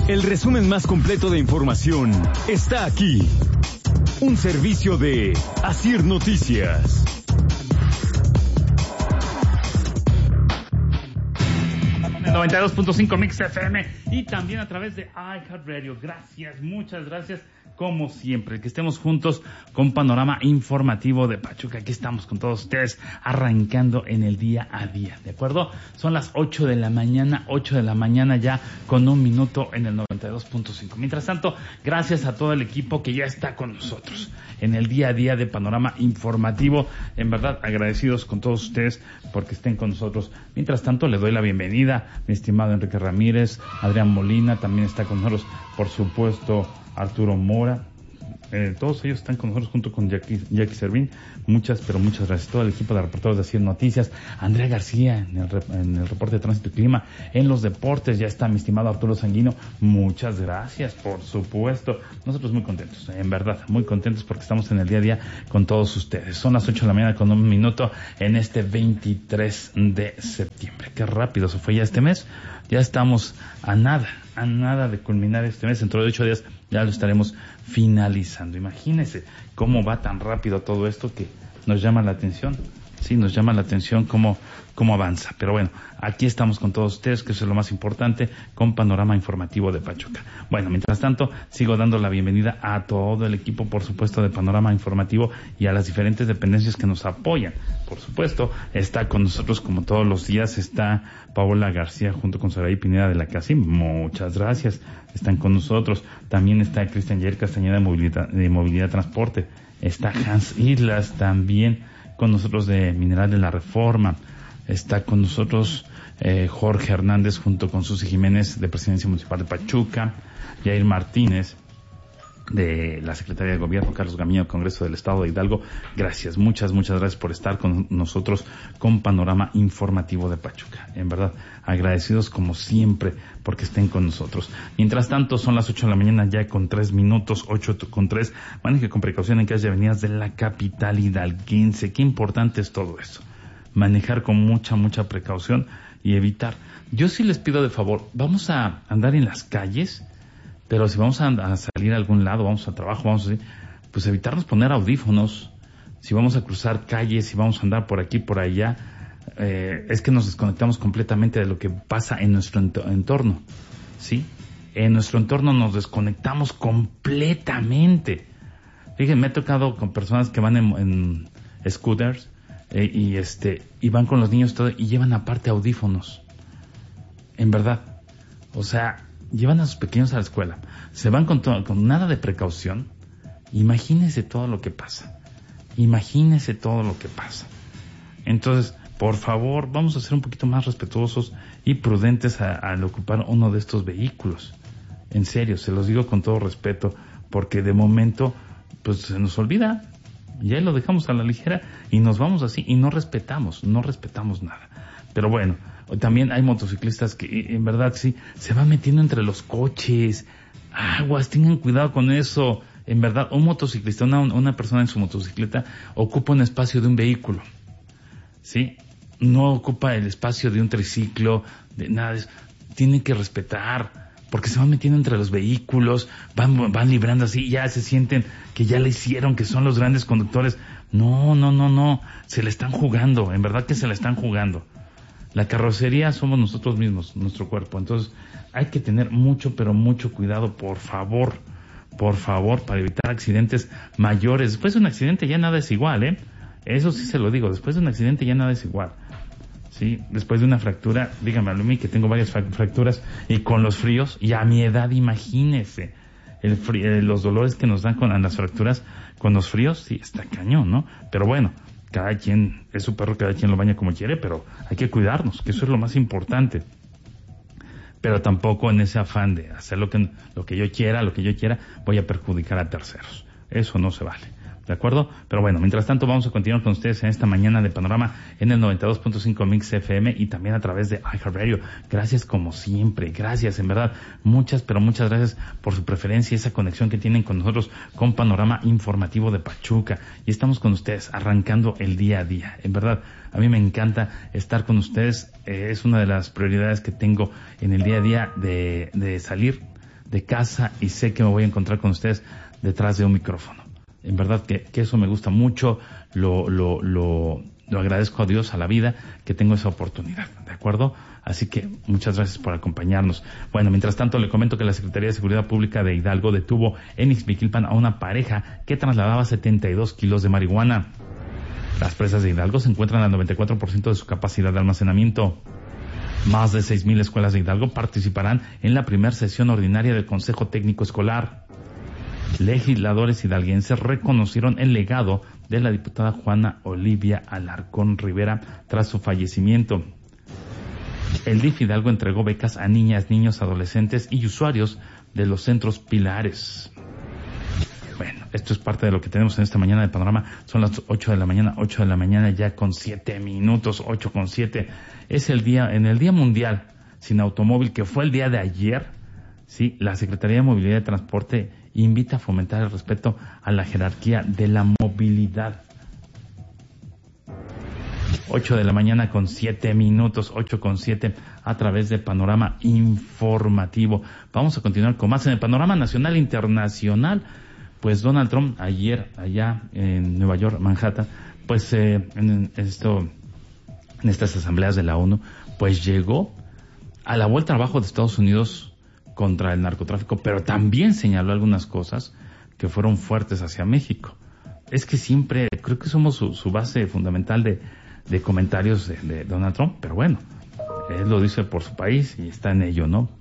El resumen más completo de información está aquí. Un servicio de Asir Noticias. En 92.5 Mix FM y también a través de iHeartRadio. Gracias, muchas gracias. Como siempre, que estemos juntos con Panorama Informativo de Pachuca. Aquí estamos con todos ustedes, arrancando en el día a día, ¿de acuerdo? Son las 8 de la mañana ya con un minuto en el 92.5. Mientras tanto, gracias a todo el equipo que ya está con nosotros en el día a día de Panorama Informativo. En verdad, agradecidos con todos ustedes porque estén con nosotros. Mientras tanto, le doy la bienvenida a mi estimado Enrique Ramírez, Adrián Molina, también está con nosotros, por supuesto, Arturo Mora, todos ellos están con nosotros junto con Jackie Servín. Muchas gracias. Todo el equipo de reporteros de Asir Noticias, Andrea García en el reporte de tránsito y clima, en los deportes ya está mi estimado Arturo Sanguino. Muchas gracias, por supuesto. Nosotros muy contentos, en verdad, muy contentos porque estamos en el día a día con todos ustedes. Son las 8 de la mañana con un minuto en este 23 de septiembre. Qué rápido se fue ya este mes. Ya estamos a nada de culminar este mes. Dentro de 8 días ya lo estaremos finalizando. Imagínense cómo va tan rápido todo esto que nos llama la atención. Sí, nos llama la atención cómo avanza. Pero bueno, aquí estamos con todos ustedes, que eso es lo más importante, con Panorama Informativo de Pachuca. Bueno, mientras tanto, sigo dando la bienvenida a todo el equipo, por supuesto, de Panorama Informativo y a las diferentes dependencias que nos apoyan. Por supuesto, está con nosotros, como todos los días, está Paola García junto con Saraí Pineda de la CACIM. Muchas gracias. Están con nosotros. También está Cristian Yair Castañeda de Movilidad Transporte. Está Hans Islas también con nosotros de Mineral de la Reforma. Está con nosotros Jorge Hernández junto con Susi Jiménez de Presidencia Municipal de Pachuca, Yair Martínez de la Secretaría de Gobierno, Carlos Gamiño, Congreso del Estado de Hidalgo. Gracias, muchas gracias por estar con nosotros con Panorama Informativo de Pachuca. En verdad, agradecidos como siempre porque estén con nosotros. Mientras tanto, son las 8 de la mañana ya con 3 minutos, 8:03. Maneje con precaución en calles y avenidas de la capital hidalguense. Qué importante es todo eso. Manejar con mucha precaución y evitar. Yo sí les pido de favor, vamos a andar en las calles, pero si vamos a salir a algún lado, vamos a trabajo, vamos a pues evitarnos poner audífonos. Si vamos a cruzar calles, si vamos a andar por aquí, por allá, es que nos desconectamos completamente de lo que pasa en nuestro entorno, ¿sí? En nuestro entorno nos desconectamos completamente. Fíjense, me he tocado con personas que van en scooters y van con los niños todo y llevan aparte audífonos. En verdad, o sea, llevan a sus pequeños a la escuela, se van con nada de precaución. Imagínense todo lo que pasa. Entonces, por favor, vamos a ser un poquito más respetuosos y prudentes al ocupar uno de estos vehículos. En serio, se los digo con todo respeto, porque de momento, pues se nos olvida, ya lo dejamos a la ligera y nos vamos así y no respetamos nada. Pero bueno, también hay motociclistas que en verdad sí se van metiendo entre los coches. Aguas, tengan cuidado con eso. En verdad, un motociclista, una persona en su motocicleta ocupa un espacio de un vehículo, ¿sí? No ocupa el espacio de un triciclo, de nada de eso. Tienen que respetar, porque se van metiendo entre los vehículos, van librando así, ya se sienten que ya le hicieron, que son los grandes conductores. No, se le están jugando, en verdad que se le están jugando. La carrocería somos nosotros mismos, nuestro cuerpo. Entonces hay que tener mucho, pero mucho cuidado, por favor, para evitar accidentes mayores. Después de un accidente ya nada es igual, ¿eh? Eso sí se lo digo, después de un accidente ya nada es igual. Sí, después de una fractura, dígame a mí que tengo varias fracturas y con los fríos, y a mi edad imagínese, los dolores que nos dan con las fracturas con los fríos, sí, está cañón, ¿no? Pero bueno, cada quien es su perro, cada quien lo baña como quiere, pero hay que cuidarnos, que eso es lo más importante. Pero tampoco en ese afán de hacer lo que yo quiera, voy a perjudicar a terceros. Eso no se vale. ¿De acuerdo? Pero bueno, mientras tanto vamos a continuar con ustedes en esta mañana de Panorama en el 92.5 Mix FM y también a través de iHeartRadio. Gracias como siempre, gracias, en verdad, muchas gracias por su preferencia y esa conexión que tienen con nosotros con Panorama Informativo de Pachuca. Y estamos con ustedes arrancando el día a día. En verdad, a mí me encanta estar con ustedes, es una de las prioridades que tengo en el día a día de salir de casa y sé que me voy a encontrar con ustedes detrás de un micrófono. En verdad que eso me gusta mucho, lo agradezco a Dios, a la vida, que tengo esa oportunidad, ¿de acuerdo? Así que muchas gracias por acompañarnos. Bueno, mientras tanto le comento que la Secretaría de Seguridad Pública de Hidalgo detuvo en Ixmiquilpan a una pareja que trasladaba 72 kilos de marihuana. Las presas de Hidalgo se encuentran al 94% de su capacidad de almacenamiento. Más de 6,000 escuelas de Hidalgo participarán en la primera sesión ordinaria del Consejo Técnico Escolar. Legisladores hidalguenses reconocieron el legado de la diputada Juana Olivia Alarcón Rivera tras su fallecimiento. El DIF Hidalgo entregó becas a niñas, niños, adolescentes y usuarios de los centros Pilares. Bueno, esto es parte de lo que tenemos en esta mañana de Panorama. Son las 8 de la mañana ya con 7 minutos, 8:07. Es el día, en el Día Mundial Sin Automóvil, que fue el día de ayer, sí, la Secretaría de Movilidad y Transporte invita a fomentar el respeto a la jerarquía de la movilidad. 8 de la mañana con 7 minutos, 8:07 a través de Panorama Informativo. Vamos a continuar con más en el Panorama Nacional e Internacional. Pues Donald Trump ayer allá en Nueva York, Manhattan, pues en estas asambleas de la ONU, pues llegó a la vuelta abajo de Estados Unidos contra el narcotráfico, pero también señaló algunas cosas que fueron fuertes hacia México. Es que siempre, creo que somos su base fundamental de comentarios de Donald Trump, pero bueno, él lo dice por su país y está en ello, ¿no?